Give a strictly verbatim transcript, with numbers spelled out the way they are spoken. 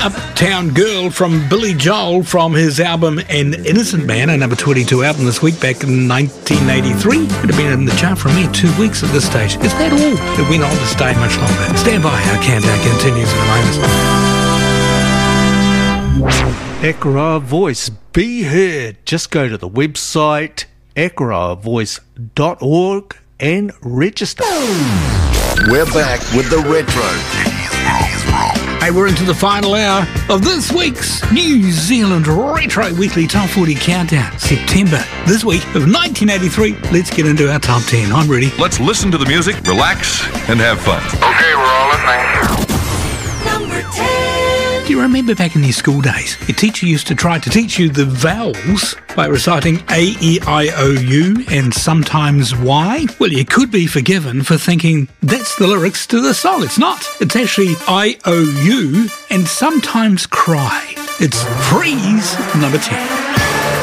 Uptown Girl from Billy Joel from his album An Innocent Man, a number twenty-two album this week back in nineteen eighty-three. It had been in the chart for a mere two weeks at this stage. Is that all? It went on to stay much longer. Stand by, our countdown continues in a moment. Ekara Voice, be heard. Just go to the website ekara voice dot org and register. We're back with the Retro. Hey, we're into the final hour of this week's New Zealand Retro Weekly Top forty Countdown. September, this week of nineteen eighty-three. Let's get into our top ten. I'm ready. Let's listen to the music, relax, and have fun. Okay, we're all listening. Number ten. Do you remember back in your school days, your teacher used to try to teach you the vowels by reciting A, E, I, O, U and sometimes Y? Well, you could be forgiven for thinking that's the lyrics to the song. It's not. It's actually I, O, U and sometimes cry. It's Freeze, number ten.